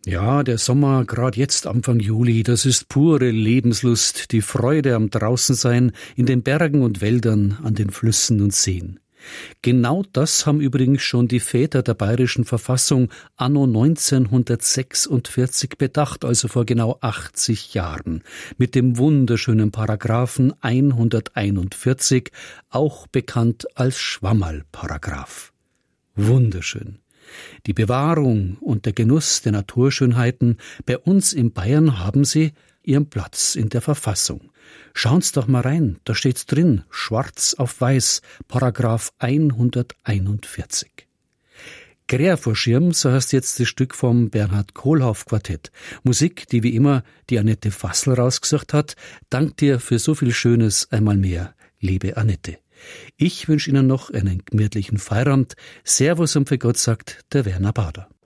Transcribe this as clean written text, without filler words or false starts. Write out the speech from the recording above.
Ja, der Sommer, gerade jetzt Anfang Juli, das ist pure Lebenslust, die Freude am Draußensein in den Bergen und Wäldern, an den Flüssen und Seen. Genau das haben übrigens schon die Väter der bayerischen Verfassung anno 1946 bedacht, also vor genau 80 Jahren, mit dem wunderschönen Paragraphen 141, auch bekannt als Schwammerl-Paragraph. Wunderschön. Die Bewahrung und der Genuss der Naturschönheiten bei uns in Bayern haben sie ihren Platz in der Verfassung. Schauen's doch mal rein, da steht's drin, schwarz auf weiß, Paragraph 141. Gräer vor Schirm, so heißt jetzt das Stück vom Bernhard Kohlhoff Quartett. Musik, die wie immer die Annette Fassel rausgesucht hat. Dank dir für so viel Schönes einmal mehr, liebe Annette. Ich wünsche Ihnen noch einen gemütlichen Feierabend. Servus und für Gott sagt der Werner Bader.